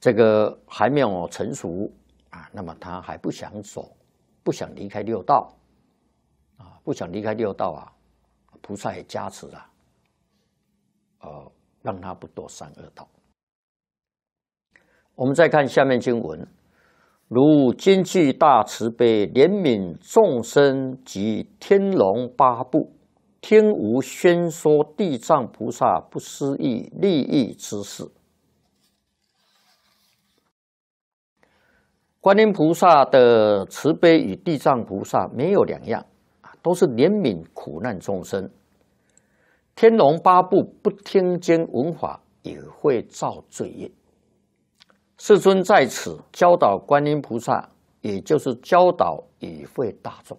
这个还没有成熟啊，那么他还不想走，不想离开六道啊，不想离开六道啊，菩萨也加持了，让他不堕三恶道。我们再看下面经文。如今具大慈悲，怜悯众生及天龙八部，听无宣说地藏菩萨不思议利益之事。观音菩萨的慈悲与地藏菩萨没有两样，都是怜悯苦难众生。天龙八部不听经闻法，也会造罪业。世尊在此教导观音菩萨，也就是教导与会大众。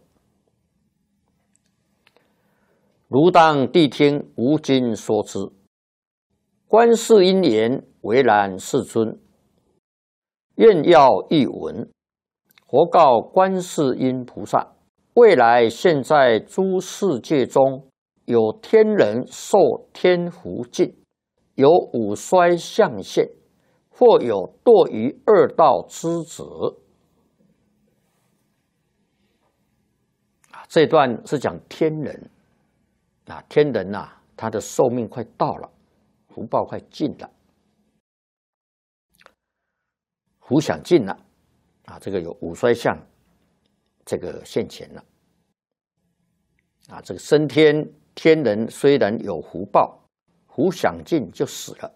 如当谛听，无经说之。观世音言：唯然，世尊。愿要一闻。佛告观世音菩萨：未来现在诸世界中，有天人受天福尽，有五衰相现，或有堕于二道之子。这段是讲天人啊，天人啊，他的寿命快到了，福报快尽了，福享尽了啊，这个有五衰相，这个现前了啊，这个升天天人虽然有福报，福享尽就死了。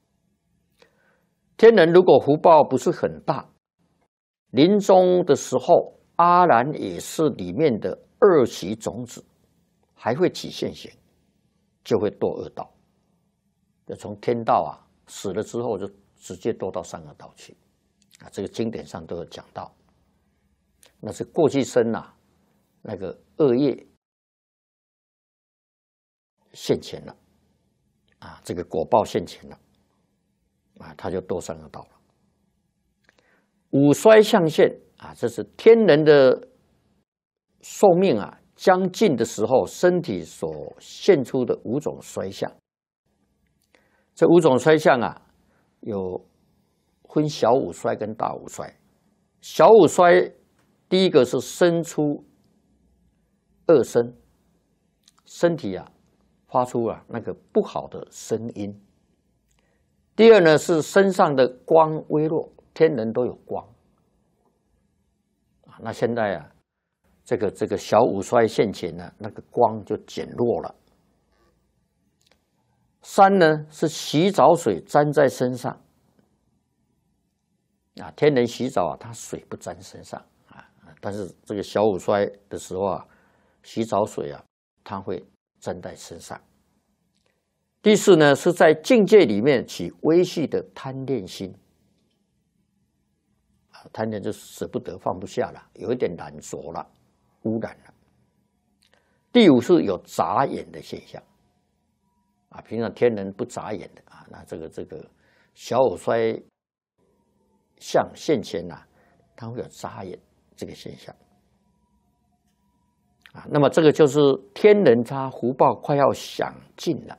天人如果福报不是很大，临终的时候，阿难也是里面的二习种子，还会起现行，就会堕恶道。就从天道啊死了之后，就直接堕到三恶道去啊。这个经典上都有讲到，那是过去生啊那个恶业现前了啊，这个果报现前了。啊，他就堕三恶道了。五衰相现啊，这是天人的寿命啊将近的时候，身体所现出的五种衰相。这五种衰相啊，有分小五衰跟大五衰。小五衰，第一个是生出恶声，身体啊发出啊那个不好的声音。第二呢是身上的光微弱，天人都有光啊。那现在啊，这个小五衰现前呢，那个光就减弱了。三呢是洗澡水沾在身上啊，天人洗澡啊，他水不沾身上啊，但是这个小五衰的时候啊，洗澡水啊，它会沾在身上。第四呢，是在境界里面起微细的贪恋心，贪恋就舍不得放不下了，有一点染浊了，污染了。第五是有眨眼的现象，啊，平常天人不眨眼的啊，那这个小五衰相现前啊，它会有眨眼这个现象，啊，那么这个就是天人他福报快要享尽了。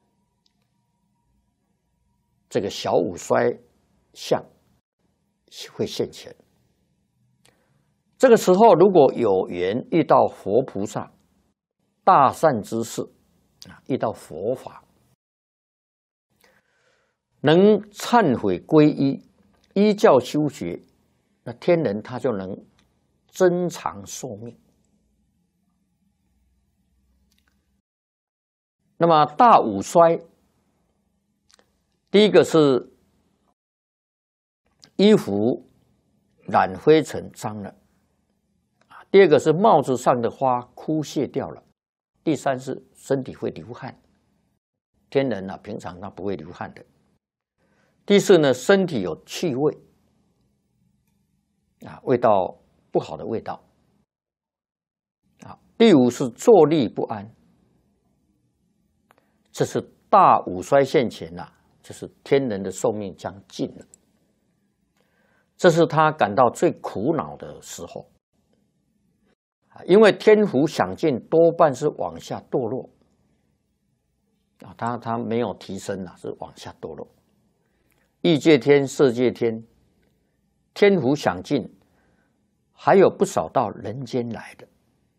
这个小五衰相会现前，这个时候如果有缘遇到佛菩萨、大善之士啊，遇到佛法，能忏悔皈依，依教修学，那天人他就能增长寿命。那么大五衰，第一个是衣服染灰尘脏了，第二个是帽子上的花枯谢掉了，第三是身体会流汗，天人啊平常他不会流汗的。第四呢，身体有气味啊，味道不好的味道啊。第五是坐立不安，这是大五衰现前啊，就是天人的寿命将尽了，这是他感到最苦恼的时候，因为天福享尽多半是往下堕落啊，他没有提升啊，是往下堕落。 欲界天、色界天，天福享尽，还有不少到人间来的，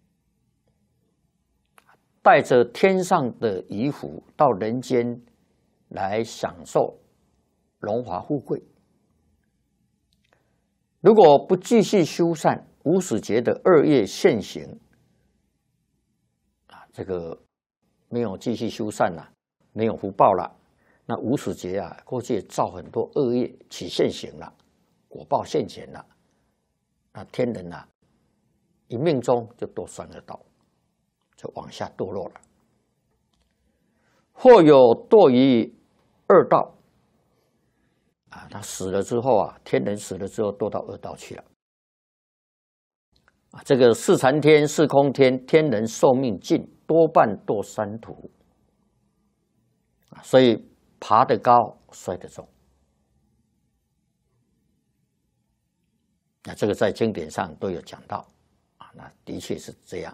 带着天上的遗福到人间来享受荣华富贵。如果不继续修善，无始劫的恶业现行，这个没有继续修善了，没有福报了，那无始劫啊，过去造很多恶业起现行了，果报现前了，那天人啊，一命中就堕三恶道，就往下堕落了。或有堕于恶道。他死了之后啊，天人死了之后堕到恶道去了。这个四禅天、四空天，天人寿命尽，多半堕三途。所以爬得高，摔得重。这个在经典上都有讲到那的确是这样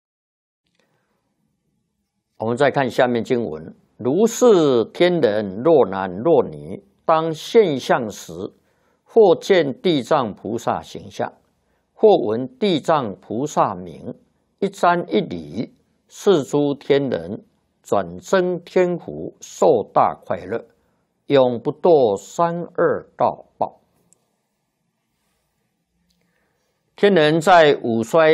我们再看下面经文：如是天人，若男若女，当现相时，或见地藏菩萨形象，或闻地藏菩萨名，一瞻一礼，是诸天人转增天福，受大快乐，永不堕三恶道报。天人在五衰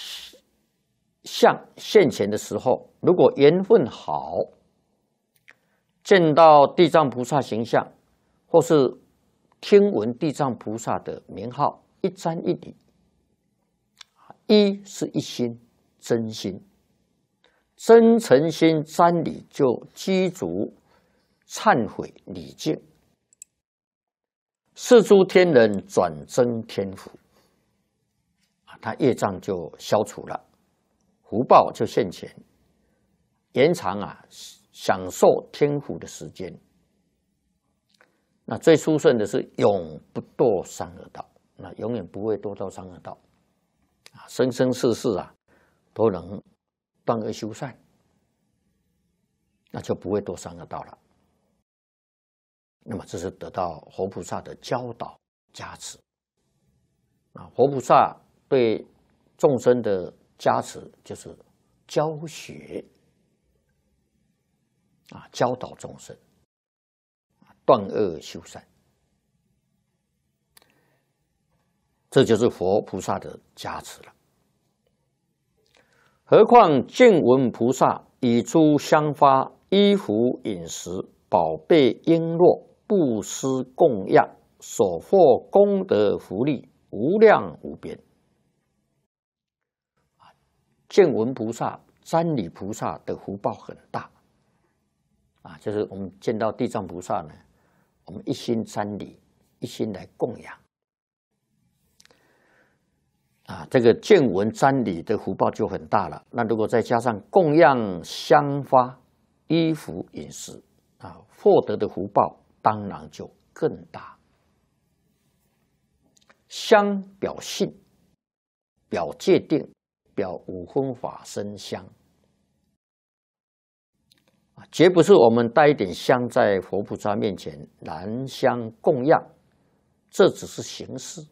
相现前的时候，如果缘分好，见到地藏菩萨形象，或是听闻地藏菩萨的名号，一瞻一礼。一是一心，真心，真诚心瞻礼，就积足忏悔礼敬，是诸天人转增天福，他业障就消除了，福报就现前，延长享受天福的时间。那最殊胜的是永不堕三恶道，那永远不会堕到三恶道，生生世世都能断恶修善，那就不会堕三恶道了。那么这是得到活菩萨的教导加持活菩萨对众生的加持就是教学教导众生断恶修善，这就是佛菩萨的加持了。何况见闻菩萨以诸香花、衣服、饮食、宝贝、璎珞、布施供养，所获功德福利无量无边。见闻菩萨、瞻礼菩萨的福报很大就是我们见到地藏菩萨呢，我们一心瞻礼，一心来供养这个见闻瞻礼的福报就很大了。那如果再加上供养香花、衣服、饮食获得的福报当然就更大。香表信，表戒定，表五分法身香绝不是我们带一点香在佛菩萨面前燃香供养，这只是形式。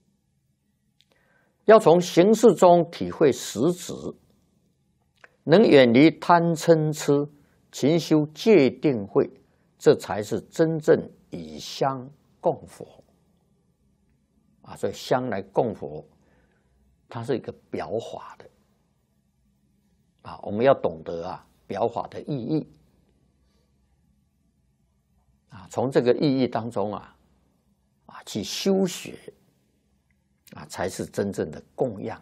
要从形式中体会实质，能远离贪嗔痴，勤修戒定慧，这才是真正以香供佛所以香来供佛，它是一个表法的我们要懂得表法的意义从这个意义当中去修学才是真正的供养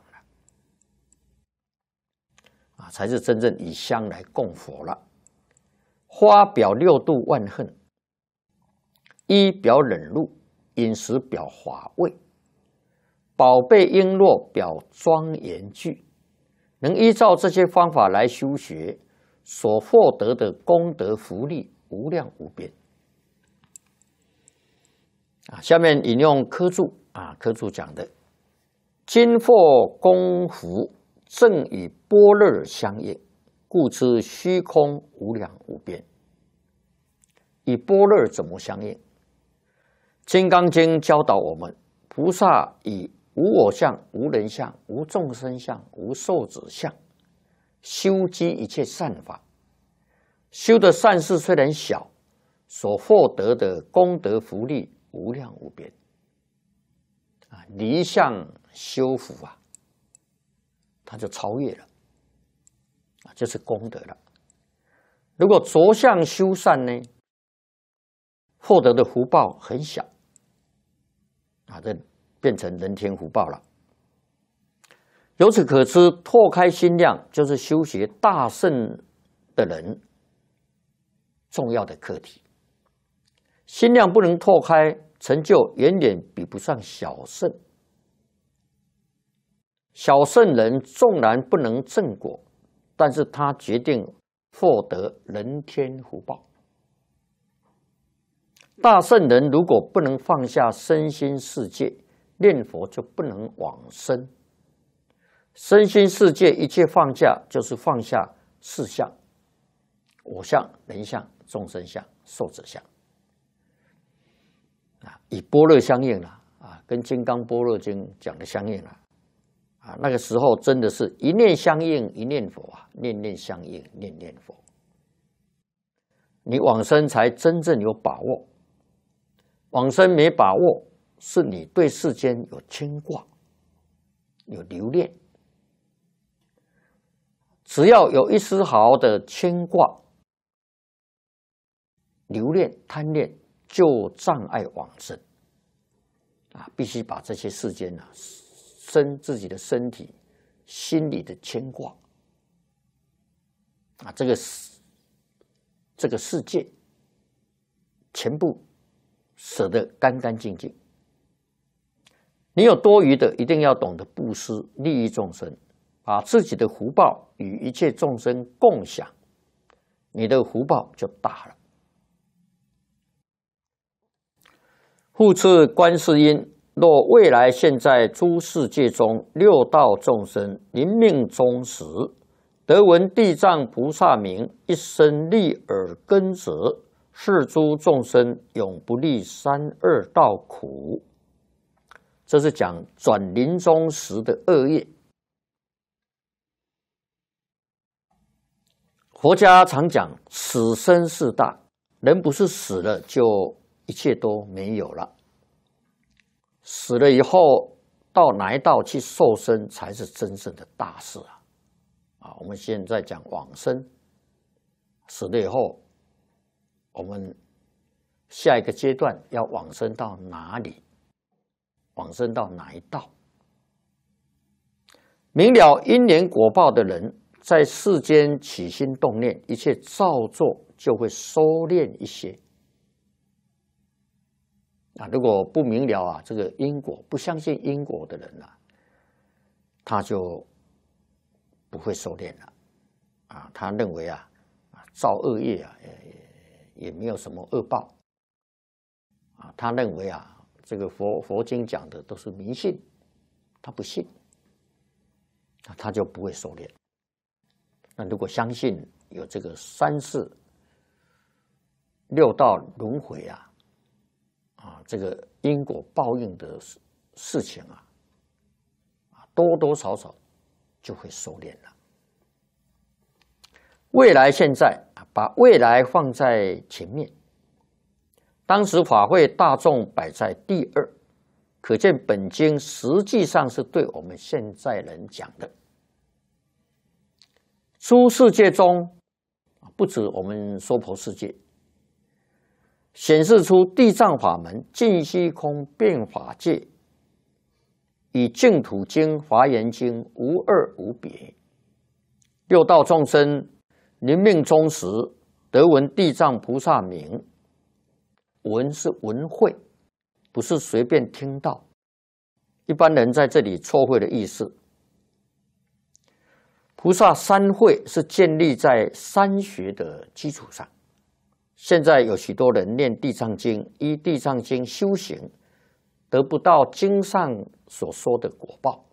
了才是真正以香来供佛了。花表六度万恨，衣表忍辱，饮食表华味，宝贝璎珞表庄严具。能依照这些方法来修学，所获得的功德福利无量无边下面引用科注科注讲的：今获功福，正与般若相应，故知虚空无量无边。与般若怎么相应金刚经教导我们，菩萨以无我相、无人相、无众生相、无寿者相，修积一切善法。修的善事虽然小，所获得的功德福利无量无边。离相修福啊，它就超越了，就是功德了。如果着相修善呢，获得的福报很小，这变成人天福报了。由此可知，拓开心量就是修学大圣的人重要的课题。心量不能拓开，成就远远比不上小圣。小圣人纵然不能正果，但是他决定获得人天福报。大圣人如果不能放下身心世界，念佛就不能往生。身心世界一切放下，就是放下四相：我相、人相、众生相、寿者相。以般若相应了跟《金刚般若经》讲的相应了那个时候真的是一念相应一念佛念念相应念念佛。你往生才真正有把握，往生没把握，是你对世间有牵挂，有留恋。只要有一丝毫的牵挂、留恋、贪恋，就障碍往生必须把这些世间自己的身体、心理的牵挂这个世界全部舍得干干净净。你有多余的，一定要懂得布施，利益众生，把自己的福报与一切众生共享，你的福报就大了。复次，观世音若未来现在诸世界中六道众生临命终时，得闻地藏菩萨名，一生立耳根者，是诸众生永不历三恶道苦。这是讲转临终时的恶业。佛家常讲死生事大，人不是死了就一切都没有了，死了以后到哪一道去受生才是真正的大事我们现在讲往生，死了以后我们下一个阶段要往生到哪里，往生到哪一道。明了因缘果报的人，在世间起心动念，一切造作就会收敛一些如果不明了这个因果，不相信因果的人他就不会收敛了他认为造恶业也没有什么恶报他认为这个佛经讲的都是迷信，他不信他就不会收敛。那如果相信有这个三世六道轮回这个因果报应的事情多多少少就会收敛了。未来现在把未来放在前面，当时法会大众摆在第二，可见本经实际上是对我们现在人讲的。诸世界中不止我们娑婆世界，显示出地藏法门尽虚空变法界与净土经、华严经无二无别。六道众生临命终时，得闻地藏菩萨名，闻是闻会，不是随便听到。一般人在这里错会的意思。菩萨三会是建立在三学的基础上。现在有许多人念地藏经，依地藏经修行，得不到经上所说的果报，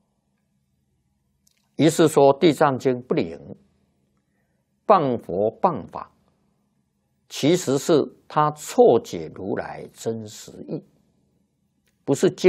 于是说地藏经不灵，谤佛谤法，其实是他错解如来真实义，不是经